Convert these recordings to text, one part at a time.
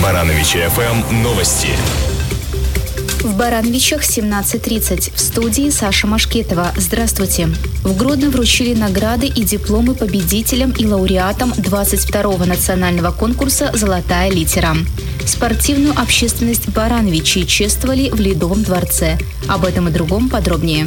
Барановичи ФМ новости. В Барановичах 17:30. В студии Саша Машкетова. Здравствуйте. В Гродно вручили награды и дипломы победителям и лауреатам 22-го национального конкурса «Золотая литера». Спортивную общественность Барановичей чествовали в Ледовом дворце. Об этом и другом подробнее.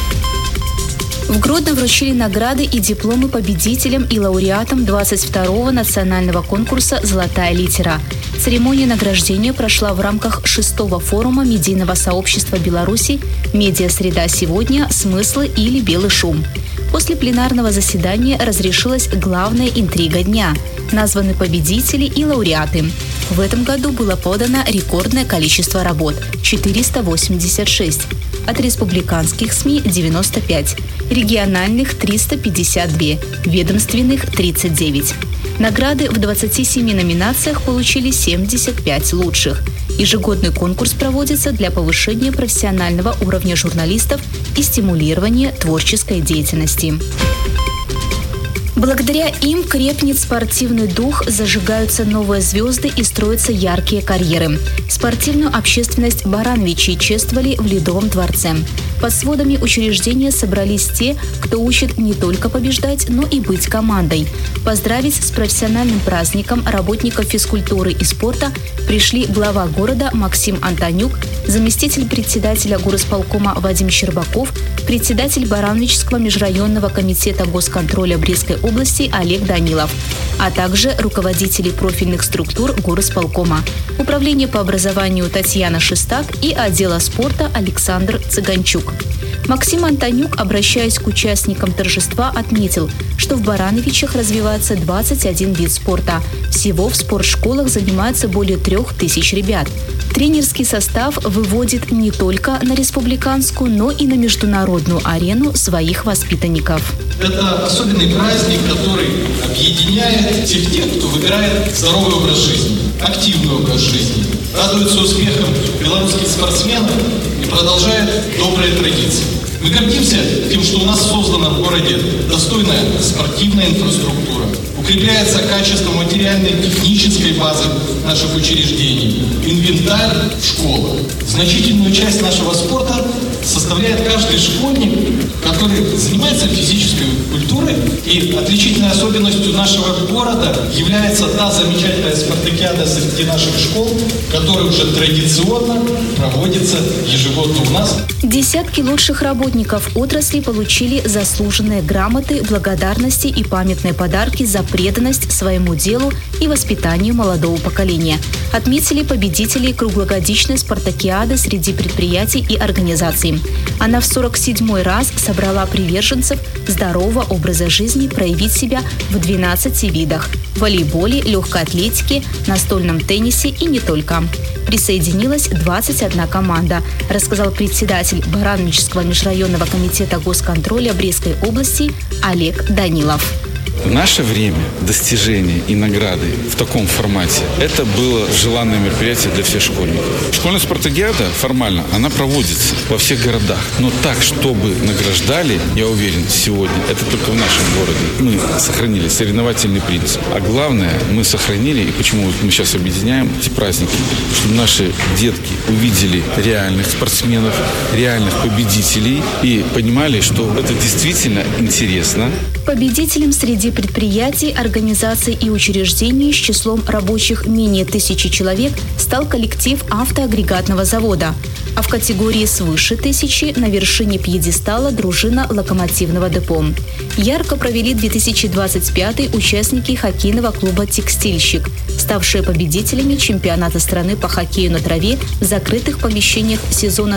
В Гродно вручили награды и дипломы победителям и лауреатам 22-го национального конкурса «Золотая литера». Церемония награждения прошла в рамках 6-го форума медийного сообщества Беларуси «Медиа-среда сегодня. Смыслы или белый шум». После пленарного заседания разрешилась главная интрига дня – названы победители и лауреаты. В этом году было подано рекордное количество работ – 486. От республиканских СМИ – 95, региональных – 352, ведомственных – 39. Награды в 27 номинациях получили 75 лучших. Ежегодный конкурс проводится для повышения профессионального уровня журналистов и стимулирования творческой деятельности. Благодаря им крепнет спортивный дух, зажигаются новые звезды и строятся яркие карьеры. Спортивную общественность Барановичей чествовали в Ледовом дворце. Под сводами учреждения собрались те, кто учит не только побеждать, но и быть командой. Поздравить с профессиональным праздником работников физкультуры и спорта пришли глава города Максим Антонюк, заместитель председателя горосполкома Вадим Щербаков, председатель Барановичского межрайонного комитета госконтроля Брестской области Олег Данилов, а также руководители профильных структур горосполкома, управление по образованию Татьяна Шестак и отдела спорта Александр Цыганчук. Максим Антонюк, обращаясь к участникам торжества, отметил, что в Барановичах развивается 21 вид спорта. Всего в спортшколах занимается более 3000 ребят. Тренерский состав выводит не только на республиканскую, но и на международную арену своих воспитанников. Это особенный праздник, который объединяет всех тех, кто выбирает здоровый образ жизни, активный образ жизни, радуется успехам белорусских спортсменов и продолжает добрые традиции. Мы гордимся тем, что у нас создана в городе достойная спортивная инфраструктура, укрепляется качество материальной и технической базы наших учреждений, инвентарь в школах. Значительную часть нашего спорта составляет каждый школьник, который занимается физической культурой, и отличительной особенностью нашего города является та замечательная спартакиада среди наших школ, которая уже традиционно проводится ежегодно у нас. Десятки лучших работников отрасли получили заслуженные грамоты, благодарности и памятные подарки за преданность своему делу и воспитанию молодого поколения. Отметили победителей круглогодичной спартакиады среди предприятий и организаций. Она в 47-й раз собрала приверженцев здорового образа жизни проявить себя в 12 видах – волейболе, легкой атлетике, настольном теннисе и не только. Присоединилась 21 команда, рассказал председатель Барановичского межрайонного комитета госконтроля Брестской области Олег Данилов. В наше время достижения и награды в таком формате – это было желанное мероприятие для всех школьников. Школьная спартакиада формально, она проводится во всех городах. Но так, чтобы награждали, я уверен, сегодня, это только в нашем городе. Мы сохранили соревновательный принцип. А главное, мы сохранили, и почему мы сейчас объединяем эти праздники, чтобы наши детки увидели реальных спортсменов, реальных победителей и понимали, что это действительно интересно. Победителем среди предприятий, организаций и учреждений с числом рабочих менее 1000 человек стал коллектив автоагрегатного завода, а в категории свыше 1000 на вершине пьедестала дружина локомотивного депо. Ярко провели 2025 участники хоккейного клуба «Текстильщик», ставшие победителями чемпионата страны по хоккею на траве в закрытых помещениях сезона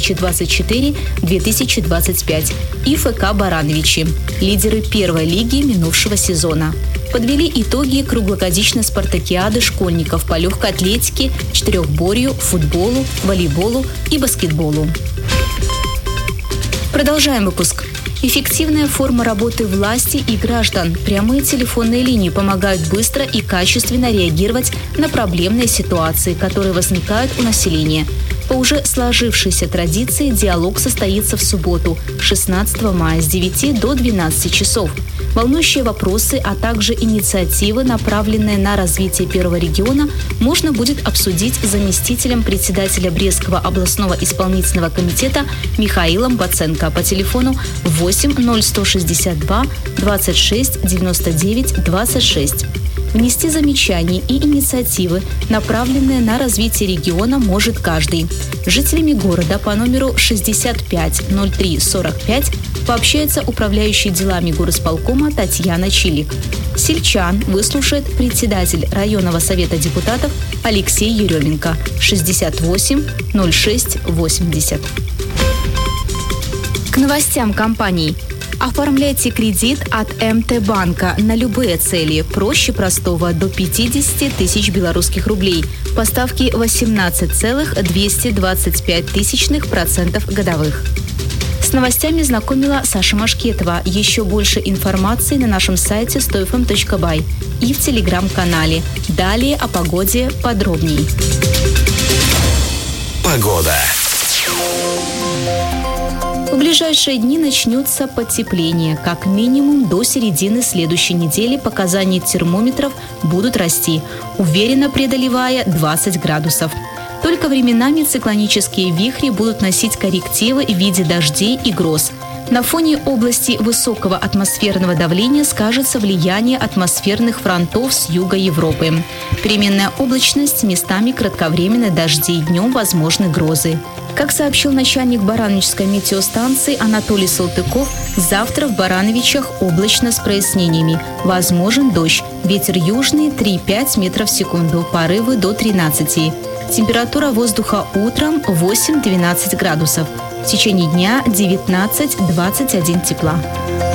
2024-2025, и ФК «Барановичи», лидеры первой лиги минувшего сезона. Подвели итоги круглогодичной спартакиады школьников по легкой атлетике, четырехборью, футболу, волейболу и баскетболу. Продолжаем выпуск. Эффективная форма работы власти и граждан. Прямые телефонные линии помогают быстро и качественно реагировать на проблемные ситуации, которые возникают у населения. По уже сложившейся традиции диалог состоится в субботу, 16 мая с 9 до 12 часов. Волнующие вопросы, а также инициативы, направленные на развитие первого региона, можно будет обсудить с заместителем председателя Брестского областного исполнительного комитета Михаилом Баценко по телефону 8 0162 26 99 26. Внести замечания и инициативы, направленные на развитие региона, может каждый. С жителями города по номеру 650345 пообщается управляющий делами горосполкома Татьяна Чилик. Сельчан выслушает председатель районного совета депутатов Алексей Еременко, 68 06 80. К новостям компаний. Оформляйте кредит от МТ-банка на любые цели. Проще простого до 50 тысяч белорусских рублей. По ставке 18,225% годовых. С новостями знакомила Саша Машкетова. Еще больше информации на нашем сайте 100fm.by и в телеграм-канале. Далее о погоде подробней. Погода. В ближайшие дни начнется потепление. Как минимум до середины следующей недели показания термометров будут расти, уверенно преодолевая 20 градусов. Только временами циклонические вихри будут носить коррективы в виде дождей и гроз. На фоне области высокого атмосферного давления скажется влияние атмосферных фронтов с юга Европы. Переменная облачность, местами кратковременные дожди, днем возможны грозы. Как сообщил начальник Барановичской метеостанции Анатолий Салтыков, завтра в Барановичах облачно с прояснениями. Возможен дождь. Ветер южный 3-5 метров в секунду, порывы до 13. Температура воздуха утром 8-12 градусов. В течение дня 19-21 тепла.